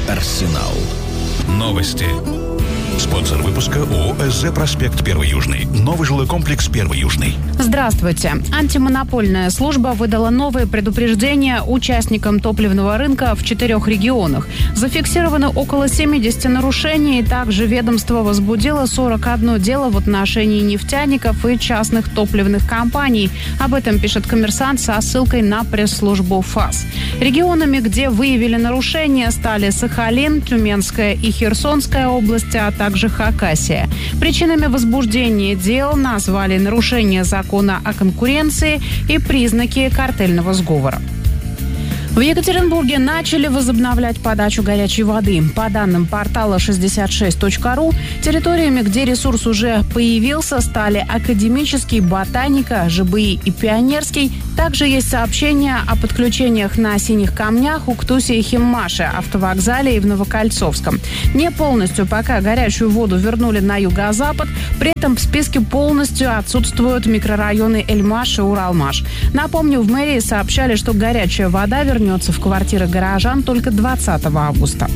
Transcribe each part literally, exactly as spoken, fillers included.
Арсенал. Новости. Спонсор выпуска ООО «СЗ Проспект Первый Южный». Новый жилой комплекс Первый Южный. Здравствуйте. Антимонопольная служба выдала новые предупреждения участникам топливного рынка в четырех регионах. Зафиксировано около семьдесят нарушений. Также ведомство возбудило сорок одно дело в отношении нефтяников и частных топливных компаний. Об этом пишет «Коммерсант» со ссылкой на пресс-службу ФАС. Регионами, где выявили нарушения, стали Сахалин, Тюменская и Херсонская области, а также Хакасия. Причинами возбуждения дел назвали нарушение закона о конкуренции и признаки картельного сговора. В Екатеринбурге начали возобновлять подачу горячей воды. По данным портала шестьдесят шесть точка ру, территориями, где ресурс уже появился, стали Академический, Ботаника, ЖБИ и Пионерский. Также есть сообщения о подключениях на Синих Камнях, Уктусе и Химмаше, автовокзале и в Новокольцовском. Не полностью пока горячую воду вернули на юго-запад. При этом в списке полностью отсутствуют микрорайоны Эльмаш и Уралмаш. Напомню, в мэрии сообщали, что горячая вода вернется в квартиры горожан только двадцатого августа.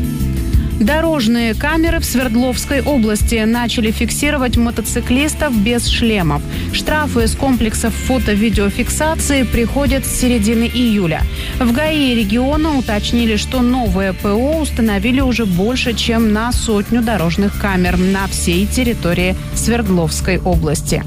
Дорожные камеры в Свердловской области начали фиксировать мотоциклистов без шлемов. Штрафы из комплексов фото-видеофиксации приходят с середины июля. В ГАИ региона уточнили, что новое ПО установили уже больше, чем на сотню дорожных камер на всей территории Свердловской области.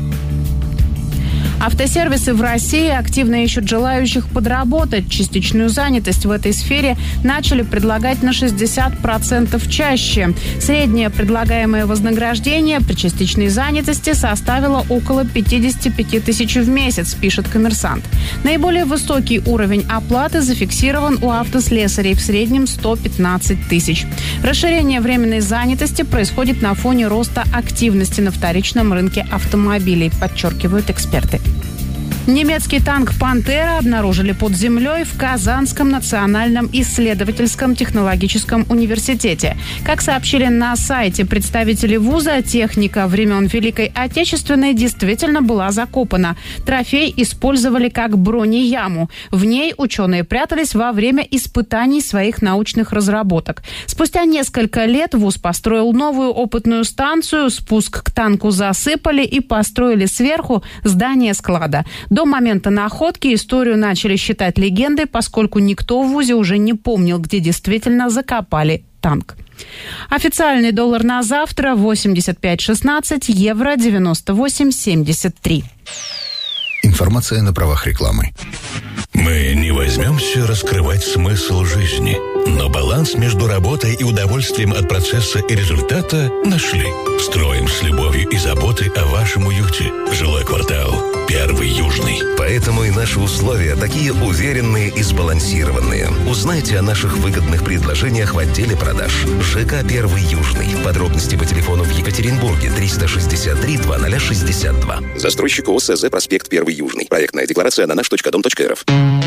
Автосервисы в России активно ищут желающих подработать. Частичную занятость в этой сфере начали предлагать на шестьдесят процентов чаще. Среднее предлагаемое вознаграждение при частичной занятости составило около пятьдесят пять тысяч в месяц, пишет «Коммерсант». Наиболее высокий уровень оплаты зафиксирован у автослесарей, в среднем сто пятнадцать тысяч. Расширение временной занятости происходит на фоне роста активности на вторичном рынке автомобилей, подчеркивают эксперты. Немецкий танк «Пантера» обнаружили под землей в Казанском национальном исследовательском технологическом университете. Как сообщили на сайте представители вуза, техника времен Великой Отечественной действительно была закопана. Трофей использовали как бронеяму. В ней ученые прятались во время испытаний своих научных разработок. Спустя несколько лет вуз построил новую опытную станцию, спуск к танку засыпали и построили сверху здание склада. До момента находки историю начали считать легендой, поскольку никто в вузе уже не помнил, где действительно закопали танк. Официальный доллар на завтра восемьдесят пять шестнадцать, евро девяносто восемь семьдесят три. Информация на правах рекламы. Мы не возьмемся раскрывать смысл жизни, но баланс между работой и удовольствием от процесса и результата нашли. Строим с любовью и заботой о вашем уюте. Жилой квартал Первый Южный. Поэтому и наши условия такие уверенные и сбалансированные. Узнайте о наших выгодных предложениях в отделе продаж. ЖК Первый Южный. Подробности по телефону в Екатеринбурге триста шестьдесят три двадцать шестьдесят два. Застройщик ООО «СЗ Проспект Первый Южный». Проектная декларация на наш точка дом точка эр эф.